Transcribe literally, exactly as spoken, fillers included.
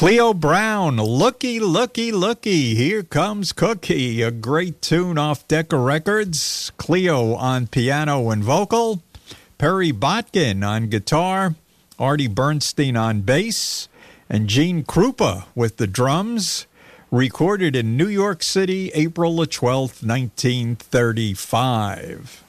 Cleo Brown, Looky, Looky, Looky, Here Comes Cookie, a great tune off Decca Records. Cleo on piano and vocal, Perry Botkin on guitar, Artie Bernstein on bass, and Gene Krupa with the drums. Recorded in New York City, April the twelfth, nineteen thirty-five.